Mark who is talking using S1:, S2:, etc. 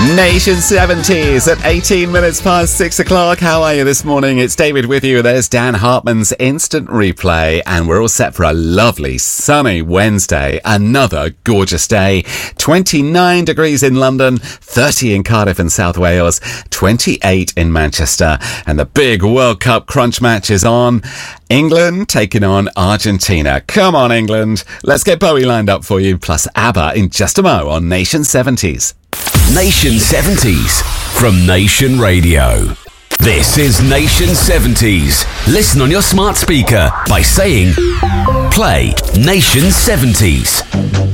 S1: Nation 70s at 18 minutes past 6 o'clock. How are you this morning? It's David with you. There's Dan Hartman's Instant Replay, and we're all set for a lovely sunny Wednesday. Another gorgeous day. 29 degrees in London, 30 in Cardiff and South Wales, 28 in Manchester, and the big World Cup crunch match is on. England taking on Argentina. Come on, England. Let's get Bowie lined up for you, plus ABBA in just a mo on Nation 70s.
S2: Nation 70s from Nation Radio. This is Nation 70s. Listen on your smart speaker by saying, play Nation 70s.